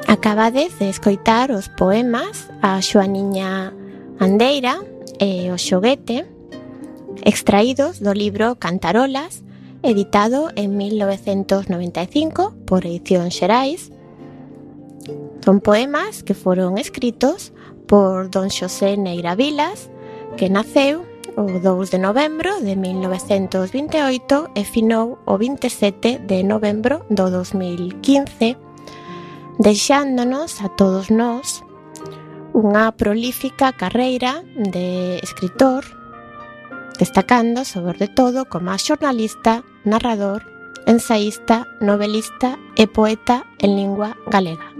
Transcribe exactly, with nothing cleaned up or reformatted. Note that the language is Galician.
Acabades de escoitar os poemas A Xoaniña Andeira e O Xoguete, extraídos do libro Cantarolas, editado en mil novecentos noventa e cinco por Edicións Xerais. Son poemas que foron escritos por don Xosé Neira Vilas, que naceu o dous de novembro de mil novecentos vinte e oito e finou o vinte e sete de novembro do dos mil quince, deixándonos a todos nós unha prolífica carreira de escritor, destacando sobre todo como xornalista, narrador, ensaísta, novelista e poeta en lingua galega.